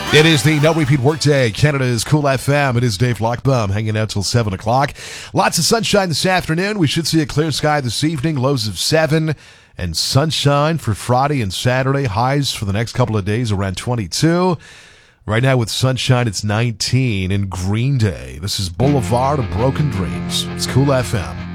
It is the No Repeat Workday, Canada's Cool FM. It is Dave Lockbaum hanging out till 7 o'clock. Lots of sunshine this afternoon. We should see a clear sky this evening, lows of 7, and sunshine for Friday and Saturday. Highs for the next couple of days around 22. Right now with sunshine, it's 19 in Green Day. This is Boulevard of Broken Dreams. It's Cool FM.